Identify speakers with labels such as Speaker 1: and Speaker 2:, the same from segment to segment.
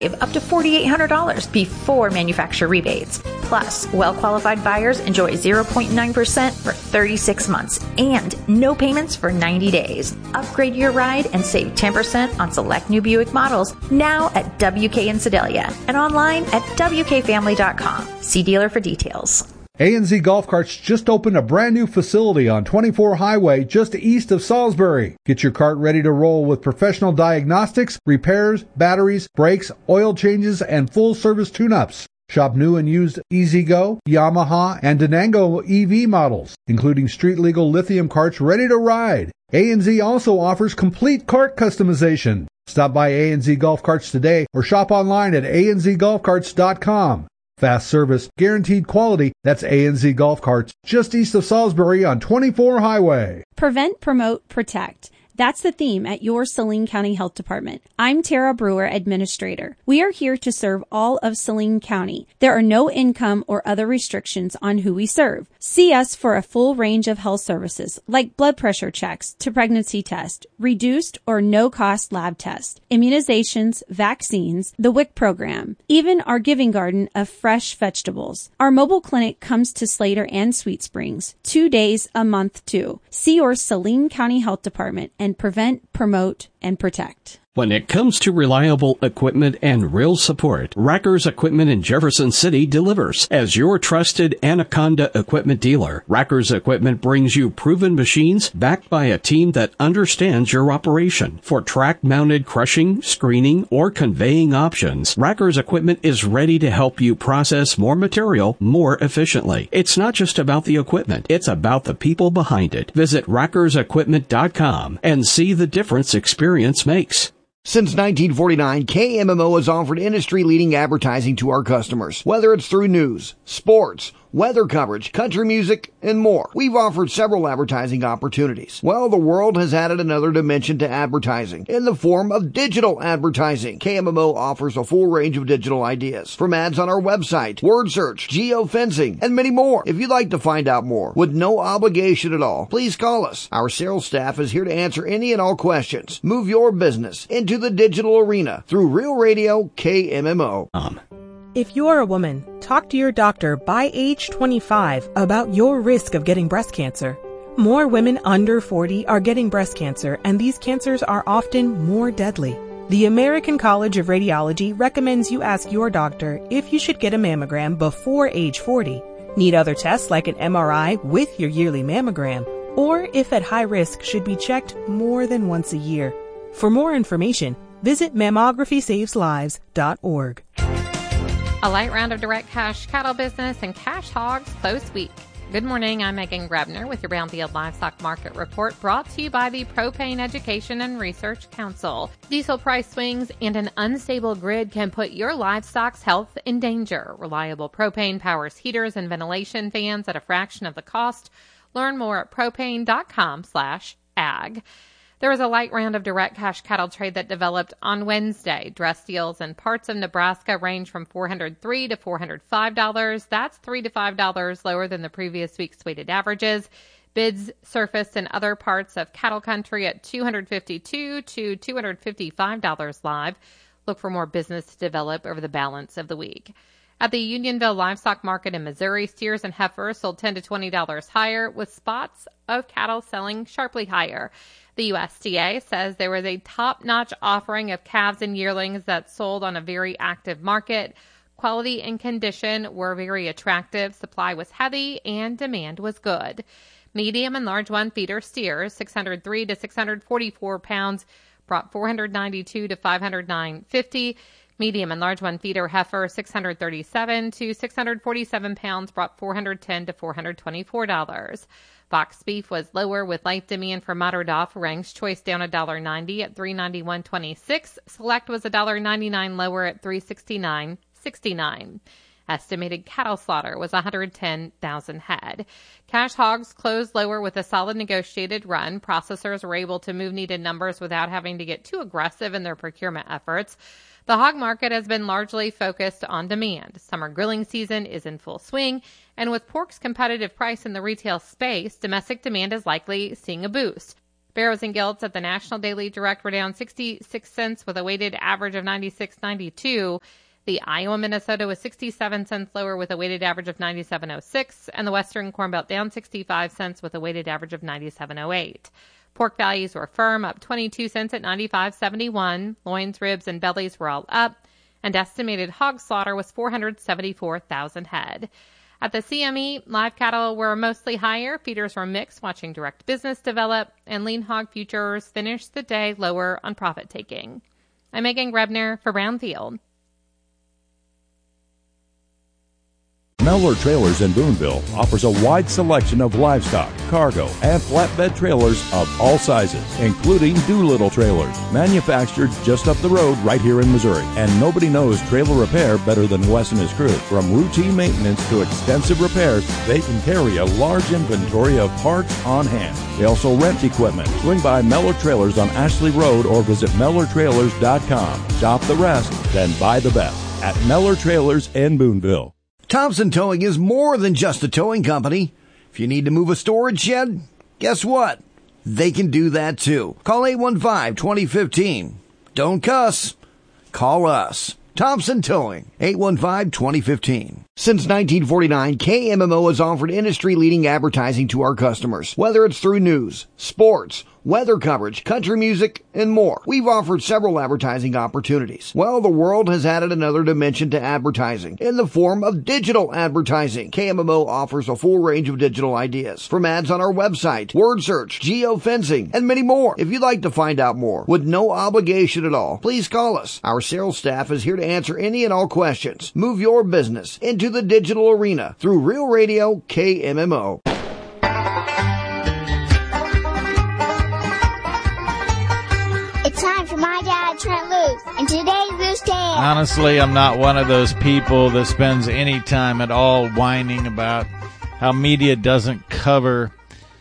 Speaker 1: up to $4,800 before manufacturer rebates. Plus, well-qualified buyers enjoy 0.9% for 36 months and no payments for 90 days. Upgrade your ride and save 10% on select new Buick models now at WK in Sedalia and online at WKFamily.com. See dealer for details.
Speaker 2: A&Z Golf Carts just opened a brand new facility on 24 Highway just east of Salisbury. Get your cart ready to roll with professional diagnostics, repairs, batteries, brakes, oil changes, and full-service tune-ups. Shop new and used E-Z-Go, Yamaha, and Denango EV models, including street-legal lithium carts ready to ride. A&Z also offers complete cart customization. Stop by A&Z Golf Carts today or shop online at anzgolfcarts.com. Fast service, guaranteed quality. That's A&Z Golf Carts, just east of Salisbury on 24 Highway.
Speaker 3: Prevent, promote, protect. That's the theme at your Saline County Health Department. I'm Tara Brewer, Administrator. We are here to serve all of Saline County. There are no income or other restrictions on who we serve. See us for a full range of health services like blood pressure checks to pregnancy test, reduced or no-cost lab tests, immunizations, vaccines, the WIC program, even our giving garden of fresh vegetables. Our mobile clinic comes to Slater and Sweet Springs 2 days a month too. See your Saline County Health Department and prevent, promote, and protect.
Speaker 4: When it comes to reliable equipment and real support, Rackers Equipment in Jefferson City delivers. As your trusted Anaconda equipment dealer, Rackers Equipment brings you proven machines backed by a team that understands your operation. For track-mounted crushing, screening, or conveying options, Rackers Equipment is ready to help you process more material more efficiently. It's not just about the equipment, it's about the people behind it. Visit rackersequipment.com and see the difference experience makes.
Speaker 5: Since 1949, KMMO has offered industry-leading advertising to our customers, whether it's through news, sports, weather coverage, country music, and more. We've offered several advertising opportunities. Well, the world has added another dimension to advertising in the form of digital advertising. KMMO offers a full range of digital ideas, from ads on our website, word search, geofencing, and many more. If you'd like to find out more with no obligation at all, please call us. Our sales staff is here to answer any and all questions. Move your business into the digital arena through Real Radio KMMO.
Speaker 6: If you're a woman, talk to your doctor by age 25 about your risk of getting breast cancer. More women under 40 are getting breast cancer, and these cancers are often more deadly. The American College of Radiology recommends you ask your doctor if you should get a mammogram before age 40, need other tests like an MRI with your yearly mammogram, or if at high risk should be checked more than once a year. For more information, visit mammographysaveslives.org.
Speaker 7: A light round of direct cash cattle business and cash hogs close week. Good morning, I'm Megan Grebner with your Brownfield Livestock Market Report, brought to you by the Propane Education and Research Council. Diesel price swings and an unstable grid can put your livestock's health in danger. Reliable propane powers heaters and ventilation fans at a fraction of the cost. Learn more at propane.com/ag. There was a light round of direct cash cattle trade that developed on Wednesday. Dress deals in parts of Nebraska range from $403 to $405. That's $3 to $5 lower than the previous week's weighted averages. Bids surfaced in other parts of cattle country at $252 to $255 live. Look for more business to develop over the balance of the week. At the Unionville Livestock Market in Missouri, steers and heifers sold $10 to $20 higher, with spots of cattle selling sharply higher. The USDA says there was a top-notch offering of calves and yearlings that sold on a very active market. Quality and condition were very attractive, supply was heavy, and demand was good. Medium and large one feeder steers, 603 to 644 pounds, brought 492 to 509.50. Medium and large one feeder heifer, 637 to 647 pounds, brought $410 to $424. Box beef was lower with light demand for Materdoff. Ranks Choice down $1.90 at $391.26. Select was $1.99 lower at $369.69. Estimated cattle slaughter was 110,000 head. Cash hogs closed lower with a solid negotiated run. Processors were able to move needed numbers without having to get too aggressive in their procurement efforts. The hog market has been largely focused on demand. Summer grilling season is in full swing, and with pork's competitive price in the retail space, domestic demand is likely seeing a boost. Barrows and Gilts at the National Daily Direct were down 66 cents with a weighted average of 96.92. The Iowa Minnesota was 67 cents lower with a weighted average of 97.06, and the Western Corn Belt down 65 cents with a weighted average of 97.08. Pork values were firm, up 22 cents at 95.71. Loins, ribs, and bellies were all up, and estimated hog slaughter was 474,000 head. At the CME, live cattle were mostly higher, feeders were mixed, watching direct business develop, and lean hog futures finished the day lower on profit taking. I'm Megan Grebner for Brownfield.
Speaker 8: Mellor Trailers in Boonville offers a wide selection of livestock, cargo, and flatbed trailers of all sizes, including Doolittle trailers, manufactured just up the road right here in Missouri. And nobody knows trailer repair better than Wes and his crew. From routine maintenance to extensive repairs, they can carry a large inventory of parts on hand. They also rent equipment. Swing by Mellor Trailers on Ashley Road or visit MellorTrailers.com. Shop the rest, then buy the best at Mellor Trailers in Boonville.
Speaker 5: Thompson Towing is more than just a towing company. If you need to move a storage shed, guess what? They can do that too. Call 815-2015. Don't cuss. Call us. Thompson Towing, 815-2015. Since 1949, KMMO has offered industry-leading advertising to our customers. Whether it's through news, sports, weather coverage, country music, and more. We've offered several advertising opportunities. Well, the world has added another dimension to advertising in the form of digital advertising. KMMO offers a full range of digital ideas, from ads on our website, word search, geofencing, and many more. If you'd like to find out more with no obligation at all, please call us. Our sales staff is here to answer any and all questions. Move your business into the digital arena through Real Radio KMMO.
Speaker 9: It's time for My Dad, Trent Loos, and today's Loose Day.
Speaker 10: Honestly, I'm not one of those people that spends any time at all whining about how media doesn't cover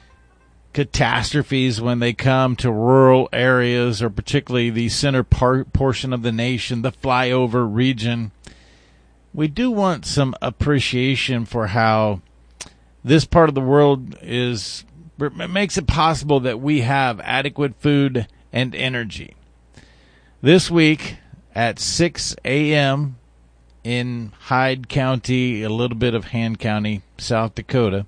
Speaker 10: catastrophes when they come to rural areas, or particularly the center portion of the nation, the flyover region. We do want some appreciation for how this part of the world makes it possible that we have adequate food and energy. This week at 6 a.m. in Hyde County, a little bit of Han County, South Dakota,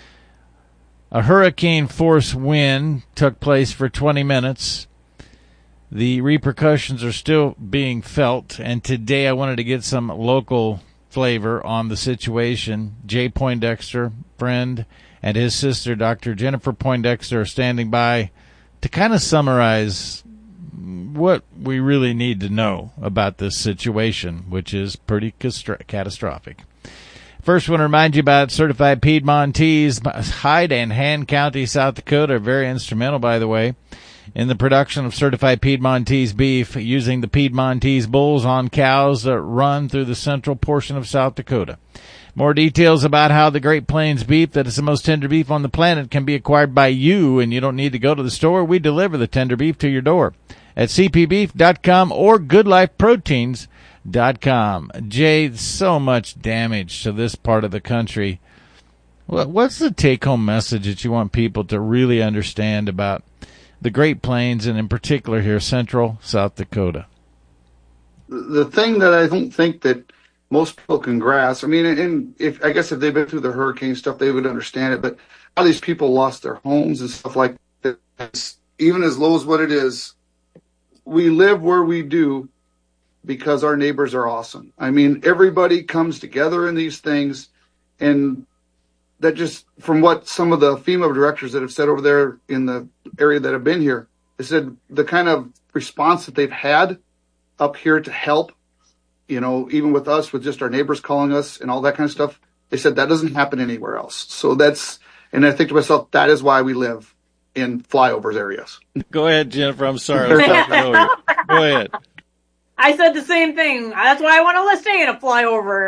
Speaker 10: a hurricane-force wind took place for 20 minutes. The repercussions are still being felt, and today I wanted to get some local flavor on the situation. Jay Poindexter, friend, and his sister, Dr. Jennifer Poindexter, are standing by to kind of summarize what we really need to know about this situation, which is pretty catastrophic. First, I want to remind you about Certified Piedmontese. Hyde and Han County, South Dakota are very instrumental, by the way, in the production of Certified Piedmontese beef, using the Piedmontese bulls on cows that run through the central portion of South Dakota. More details about how the Great Plains beef, that is the most tender beef on the planet, can be acquired by you, and you don't need to go to the store. We deliver the tender beef to your door at cpbeef.com or goodlifeproteins.com. Jay, so much damage to this part of the country. What's the take-home message that you want people to really understand about the Great Plains, and in particular here, central South Dakota?
Speaker 11: The thing that I don't think that most people can grasp, I mean, and if they've been through the hurricane stuff, they would understand it, but how these people lost their homes and stuff like that, even as low as what it is, we live where we do because our neighbors are awesome. I mean, everybody comes together in these things, and that just, from what some of the FEMA directors that have said over there in the area that have been here, they said the kind of response that they've had up here to help, you know, even with us, with just our neighbors calling us and all that kind of stuff, they said that doesn't happen anywhere else. So and I think to myself, that is why we live in flyovers areas.
Speaker 10: Go ahead, Jennifer. I'm sorry. Go ahead.
Speaker 12: I said the same thing. That's why I want to stay in a flyover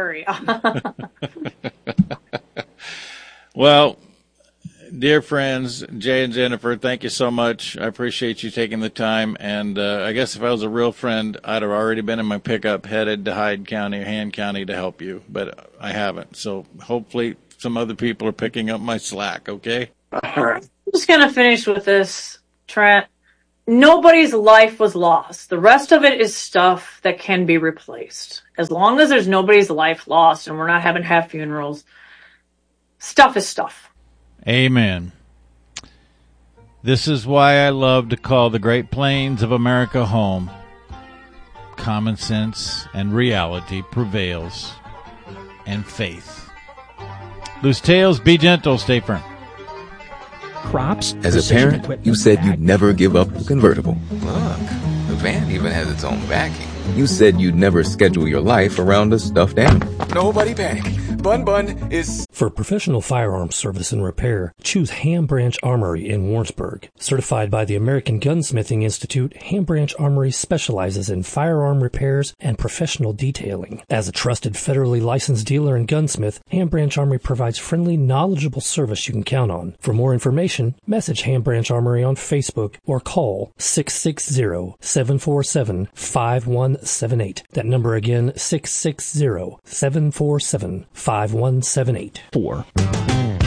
Speaker 12: area.
Speaker 10: Well, dear friends, Jay and Jennifer, thank you so much. I appreciate you taking the time. And I guess if I was a real friend, I'd have already been in my pickup headed to Hyde County or Han County to help you. But I haven't. So hopefully some other people are picking up my slack, okay?
Speaker 11: All right.
Speaker 12: I'm just going to finish with this. Trent, nobody's life was lost. The rest of it is stuff that can be replaced. As long as there's nobody's life lost and we're not having half funerals, stuff is stuff.
Speaker 10: Amen. This is why I love to call the Great Plains of America home. Common sense and reality prevails, and faith. Loose tales, be gentle, stay firm.
Speaker 13: Crops. As a parent, you said you'd never give up the convertible.
Speaker 14: Look, the van even has its own backing.
Speaker 13: You said you'd never schedule your life around a stuffed animal.
Speaker 14: Nobody panic. Bun is...
Speaker 15: For professional firearms service and repair, choose Ham Branch Armory in Warrensburg. Certified by the American Gunsmithing Institute, Ham Branch Armory specializes in firearm repairs and professional detailing. As a trusted federally licensed dealer and gunsmith, Ham Branch Armory provides friendly, knowledgeable service you can count on. For more information, message Ham Branch Armory on Facebook or call 660-747-5178. That number again, 660-747-5178. 4.